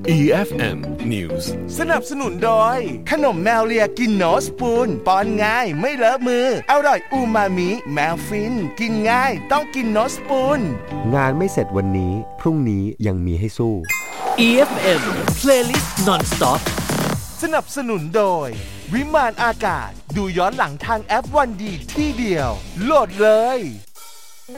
EFM News สนับสนุนโดยขนมแมวเลียกินโนสปูนป้อนง่ายไม่เลอะมืออร่อยอูมามิแมวฟินกินง่ายต้องกินโนสปูนงานไม่เสร็จวันนี้พรุ่งนี้ยังมีให้สู้ EFM Playlist Non-Stop สนับสนุนโดยวิมานอากาศดูย้อนหลังทางแอปวันดีที่เดียวโหลดเลย